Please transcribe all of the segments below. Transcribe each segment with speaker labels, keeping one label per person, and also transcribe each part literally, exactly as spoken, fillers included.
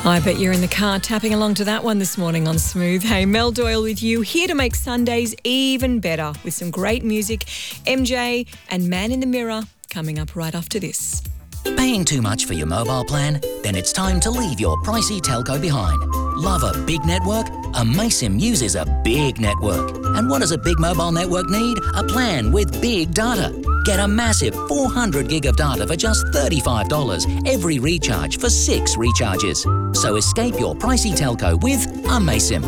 Speaker 1: I bet you're in the car tapping along to that one this morning on Smooth. Hey, Mel Doyle with you, here to make Sundays even better with some great music. M J and Man in the Mirror coming up right after this.
Speaker 2: Paying too much for your mobile plan? Then it's time to leave your pricey telco behind. Love a big network? Amaysim uses a big network. And what does a big mobile network need? A plan with big data. Get a massive four hundred gig of data for just thirty-five dollars every recharge for six recharges. So escape your pricey telco with Amaysim.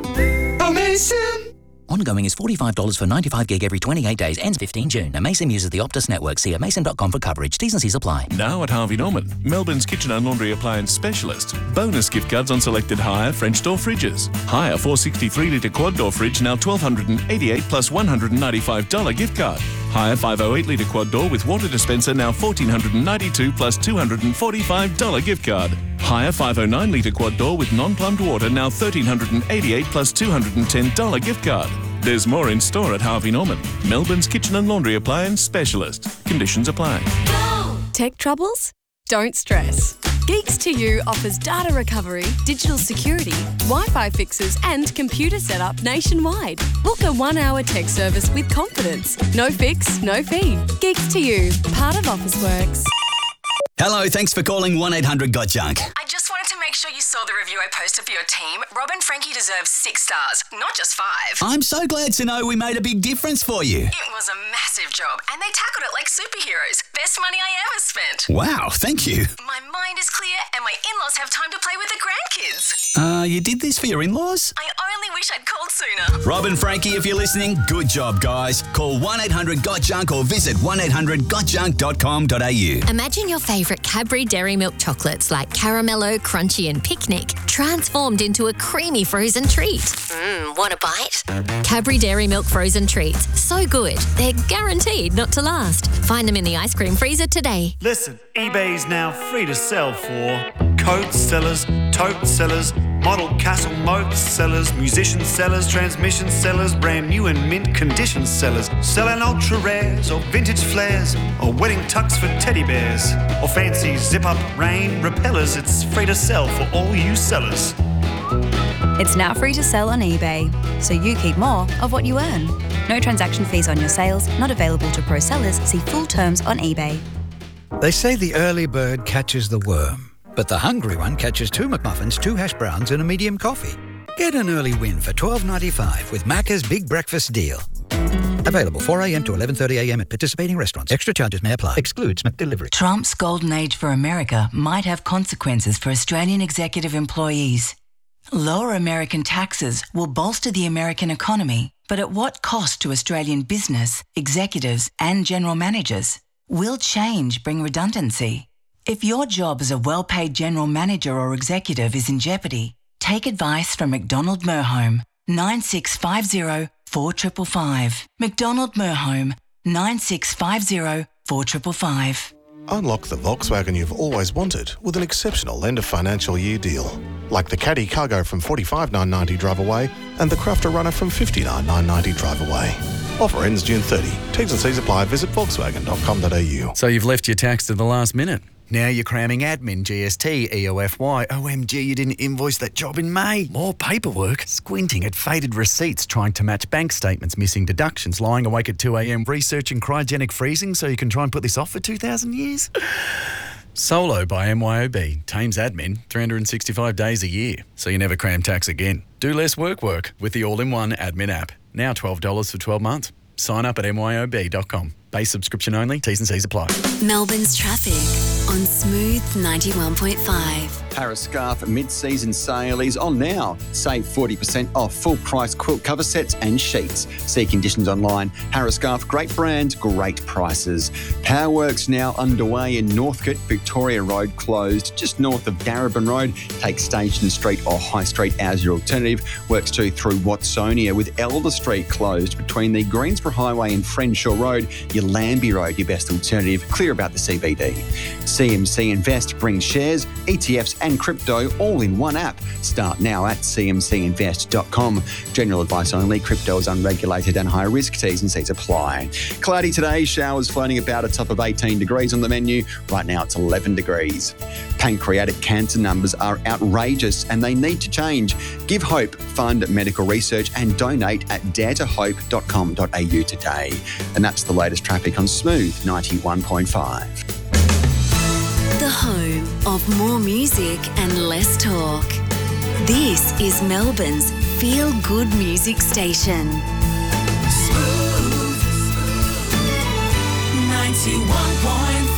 Speaker 3: Amaysim!
Speaker 2: Ongoing is forty-five dollars for ninety-five gig every twenty-eight days. Ends fifteenth June. Amaysim uses the Optus network. See amaysim dot com for coverage. T's and C's apply.
Speaker 4: Now at Harvey Norman, Melbourne's kitchen and laundry appliance specialist. Bonus gift cards on selected Hire French door fridges. Hire four sixty-three litre quad door fridge now twelve eighty-eight plus one hundred ninety-five dollars gift card. Hire five oh eight litre quad door with water dispenser now fourteen ninety-two plus two hundred forty-five dollars gift card. Hire five oh nine litre quad door with non-plumbed water now thirteen eighty-eight plus two hundred ten dollars gift card. There's more in store at Harvey Norman, Melbourne's kitchen and laundry appliance specialist. Conditions apply.
Speaker 5: Tech troubles? Don't stress. Geeks to You offers data recovery, digital security, Wi-Fi fixes and computer setup nationwide. Book a one-hour tech service with confidence. No fix, no fee. Geeks to You, part of Officeworks.
Speaker 6: Hello, thanks for calling one eight hundred got junk.
Speaker 7: I just wanted to make sure you saw the review I posted for your team. Rob and Frankie deserve six stars, not just five.
Speaker 6: I'm so glad to know we made a big difference for you.
Speaker 7: It was a massive job, and they tackled it like superheroes. Best money I ever spent.
Speaker 6: Wow, thank you.
Speaker 7: My mind is clear, and my in-laws have time to play with the grandkids.
Speaker 6: Uh, you did this for your in-laws?
Speaker 7: I only wish I'd called sooner.
Speaker 6: Rob and Frankie, if you're listening, good job, guys. Call one eight hundred got junk or visit one eight hundred got junk dot com dot a u.
Speaker 8: Imagine your favourite Cadbury Dairy Milk chocolates like Caramello, Crunchy and Picnic transformed into a creamy frozen treat. Mmm, want a bite? Cadbury Dairy Milk frozen treats. So good, they're guaranteed not to last. Find them in the ice cream freezer today.
Speaker 9: Listen, eBay's now free to sell for coat sellers, tote sellers, model castle moat sellers, musician sellers, transmission sellers, brand new and mint condition sellers, selling ultra rares or vintage flares or wedding tux for teddy bears or fancy zip-up rain repellers. It's free to sell for all you sellers.
Speaker 10: It's now free to sell on eBay, so you keep more of what you earn. No transaction fees on your sales, not available to pro sellers. See full terms on eBay.
Speaker 11: They say the early bird catches the worm, but the hungry one catches two McMuffins, two hash browns and a medium coffee. Get an early win for twelve ninety-five with Macca's Big Breakfast Deal. Available four a.m. to eleven thirty a.m. at participating restaurants. Extra charges may apply. Excludes McDelivery.
Speaker 12: Trump's golden age for America might have consequences for Australian executive employees. Lower American taxes will bolster the American economy, but at what cost to Australian business, executives and general managers? Will change bring redundancy? If your job as a well-paid general manager or executive is in jeopardy, take advice from McDonald Merhome, nine six five zero, four five five five. McDonald Merhome, nine six five zero, four five five five.
Speaker 13: Unlock the Volkswagen you've always wanted with an exceptional end of financial year deal. Like the Caddy Cargo from forty-five thousand nine hundred ninety drive away and the Crafter Runner from fifty-nine thousand nine hundred ninety drive away. Offer ends June thirtieth. T's and C's apply. Visit volkswagen dot com dot a u.
Speaker 14: So you've left your tax to the last minute. Now you're cramming admin, G S T, E O F Y. O M G, you didn't invoice that job in May. More paperwork. Squinting at faded receipts, trying to match bank statements, missing deductions, lying awake at two a.m, researching cryogenic freezing so you can try and put this off for two thousand years. Solo by M Y O B. Tames admin three hundred sixty-five days a year, so you never cram tax again. Do less work work with the all-in-one admin app. Now twelve dollars for twelve months. Sign up at M Y O B dot com. Base subscription only. T's and C's apply.
Speaker 15: Melbourne's traffic on Smooth ninety-one point five.
Speaker 16: Harris Scarf mid-season sale is on now. Save forty percent off full-price quilt cover sets and sheets. See conditions online. Harris Scarf, great brand, great prices. Powerworks now underway in Northcote. Victoria Road closed just north of Garabin Road. Take Station Street or High Street as your alternative. Works too through Watsonia with Elder Street closed between the Greensborough Highway and Frenshaw Road. Your Lambie Road your best alternative, clear about the C B D. C M C Invest brings shares, E T Fs and crypto all in one app. Start now at c m c invest dot com. General advice only. Crypto is unregulated and high risk. T's and C's apply. Cloudy today. Showers floating about a top of eighteen degrees on the menu. Right now it's eleven degrees. Pancreatic cancer numbers are outrageous and they need to change. Give hope, fund medical research and donate at dare to hope dot com dot a u today. And that's the latest traffic on Smooth ninety-one point five.
Speaker 15: The home of more music and less talk. This is Melbourne's feel-good music station.
Speaker 3: Smooth ninety-one point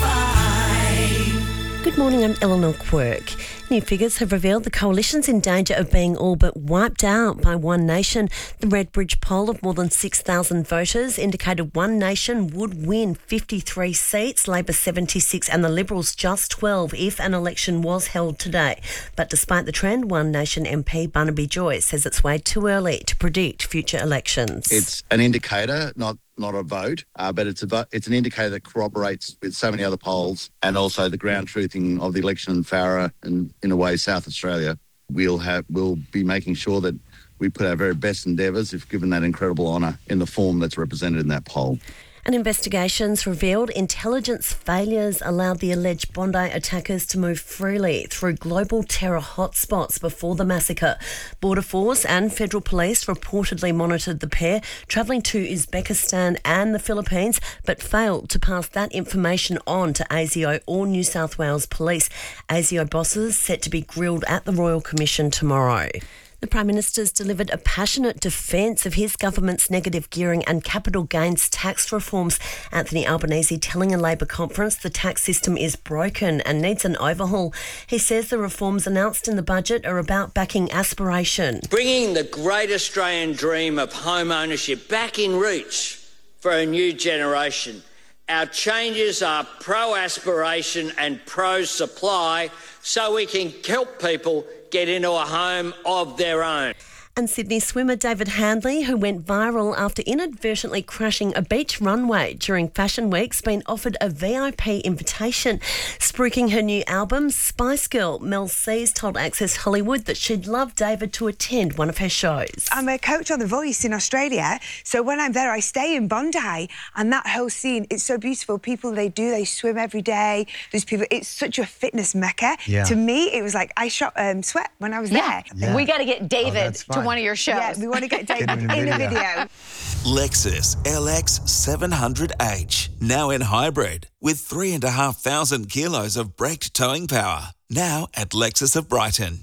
Speaker 3: five.
Speaker 17: Good morning, I'm Eleanor Quirk. New figures have revealed the coalition's in danger of being all but wiped out by One Nation. The Redbridge poll of more than six thousand voters indicated One Nation would win fifty-three seats, Labor seventy-six and the Liberals just twelve if an election was held today. But despite the trend, One Nation M P Barnaby Joyce says it's way too early to predict future elections.
Speaker 18: It's an indicator, not not a vote, uh, but it's a vo- it's an indicator that corroborates with so many other polls and also the ground truthing of the election in Farrer and, in a way, South Australia. We'll have we'll be making sure that we put our very best endeavours, if given that incredible honour, in the form that's represented in that poll.
Speaker 17: And investigations revealed intelligence failures allowed the alleged Bondi attackers to move freely through global terror hotspots before the massacre. Border Force and Federal Police reportedly monitored the pair travelling to Uzbekistan and the Philippines, but failed to pass that information on to A S I O or New South Wales Police. A S I O bosses set to be grilled at the Royal Commission tomorrow. The Prime Minister's delivered a passionate defence of his government's negative gearing and capital gains tax reforms. Anthony Albanese telling a Labor conference the tax system is broken and needs an overhaul. He says the reforms announced in the budget are about backing aspiration.
Speaker 19: Bringing the great Australian dream of home ownership back in reach for a new generation. Our changes are pro-aspiration and pro-supply so we can help people get into a home of their own.
Speaker 17: And Sydney swimmer David Handley, who went viral after inadvertently crashing a beach runway during Fashion Week's been offered a V I P invitation. Spruiking her new album, Spice Girl, Mel C's told Access Hollywood that she'd love David to attend one of her shows.
Speaker 20: I'm a coach on The Voice in Australia, so when I'm there I stay in Bondi, and that whole scene, it's so beautiful. People, they do, they swim every day. There's people, it's such a fitness mecca.
Speaker 21: Yeah.
Speaker 20: To me, it was like I shot um, sweat when I was
Speaker 21: Yeah.
Speaker 20: there.
Speaker 21: Yeah.
Speaker 22: We got to get David
Speaker 21: Oh,
Speaker 22: to one of your shows.
Speaker 20: Yeah, we want to get David
Speaker 21: Get him
Speaker 20: in
Speaker 21: in
Speaker 20: a
Speaker 21: a
Speaker 20: video.
Speaker 21: video.
Speaker 23: Lexus L X seven hundred H, now in hybrid, with three and a half thousand kilos of braked towing power. Now at Lexus of Brighton.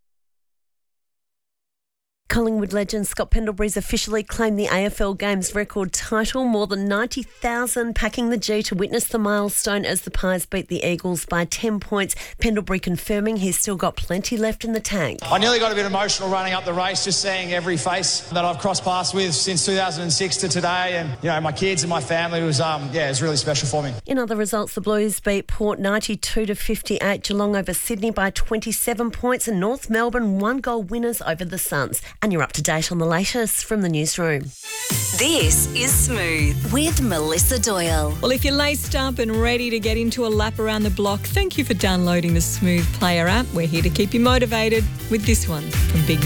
Speaker 17: Collingwood legend Scott Pendlebury's officially claimed the A F L Games record title. More than ninety thousand packing the G to witness the milestone as the Pies beat the Eagles by ten points. Pendlebury confirming he's still got plenty left in the tank.
Speaker 24: I nearly got a bit emotional running up the race, just seeing every face that I've crossed paths with since two thousand six to today, and you know my kids and my family was um yeah, it was really special for me.
Speaker 17: In other results, the Blues beat Port ninety-two to fifty-eight, Geelong over Sydney by twenty-seven points, and North Melbourne one goal winners over the Suns. And you're up to date on the latest from the newsroom.
Speaker 15: This is Smooth with Melissa Doyle.
Speaker 1: Well, if you're laced up and ready to get into a lap around the block, thank you for downloading the Smooth Player app. We're here to keep you motivated with this one from Big